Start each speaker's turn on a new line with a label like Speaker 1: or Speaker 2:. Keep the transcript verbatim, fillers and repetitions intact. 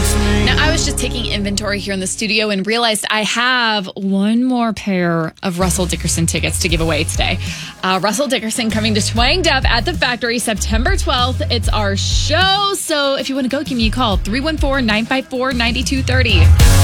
Speaker 1: Now, I was just taking inventory here in the studio and realized I have one more pair of Russell Dickerson tickets to give away today. Uh, Russell Dickerson coming to Twang Def at the Factory September twelfth. It's our show. So if you want to go, give me a call, three one four, nine five four, nine two three zero.